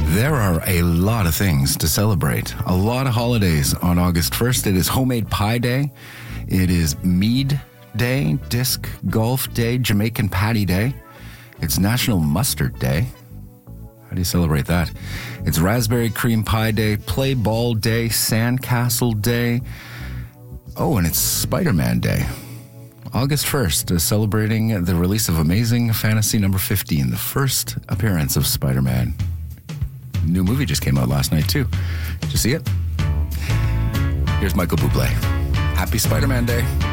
There are a lot of things to celebrate. A lot of holidays on August 1st. It is Homemade Pie Day. It is Mead Day, Disc Golf Day, Jamaican Patty Day. It's National Mustard Day. How do you celebrate that? It's Raspberry Cream Pie Day, Play Ball Day, Sandcastle Day. Oh, and it's Spider-Man Day. August 1st is celebrating the release of Amazing Fantasy number 15, the first appearance of Spider-Man. New movie just came out last night, too. Did you see it? Here's Michael Bublé. Happy Spider-Man Day.